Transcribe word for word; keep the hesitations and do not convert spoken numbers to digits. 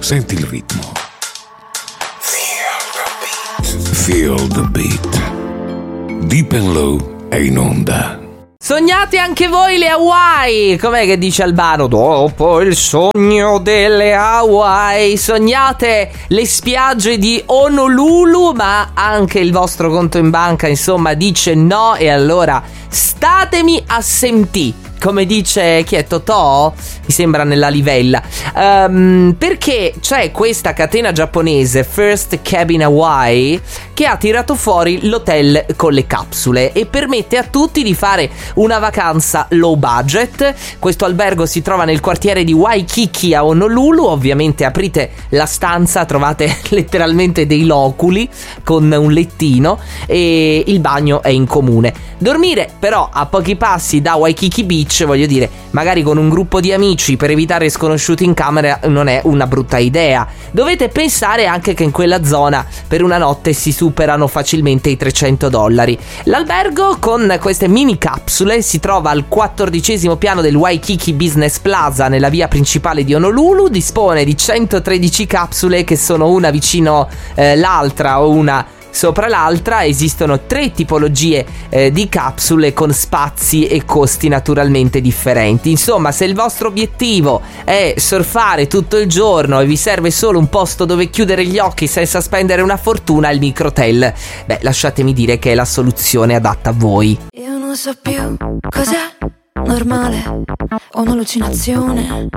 Senti il ritmo. Feel the beat. Deep and Low è in onda. Sognate anche voi le Hawaii? Com'è che dice Albano? Dopo il sogno delle Hawaii, sognate le spiagge di Honolulu, ma anche il vostro conto in banca, insomma, dice no. E allora statemi a sentì. Come dice chi è Totò? Mi sembra nella livella. um, Perché c'è questa catena giapponese, First Cabin Hawaii, che ha tirato fuori l'hotel con le capsule e permette a tutti di fare una vacanza low budget. Questo albergo si trova nel quartiere di Waikiki a Honolulu. Ovviamente aprite la stanza, trovate letteralmente dei loculi con un lettino e il bagno è in comune. Dormire però a pochi passi da Waikiki Beach, voglio dire, magari con un gruppo di amici per evitare sconosciuti in camera, non è una brutta idea. Dovete pensare anche che in quella zona per una notte si superano facilmente i trecento dollari. L'albergo con queste mini capsule si trova al quattordicesimo piano del Waikiki Business Plaza nella via principale di Honolulu. Dispone di centotredici capsule che sono una vicino eh, l'altra o una sopra l'altra. Esistono tre tipologie eh, di capsule con spazi e costi naturalmente differenti. Insomma, se il vostro obiettivo è surfare tutto il giorno e vi serve solo un posto dove chiudere gli occhi senza spendere una fortuna, il microhotel, beh, lasciatemi dire che è la soluzione adatta a voi. Io non so più cos'è normale o un'allucinazione.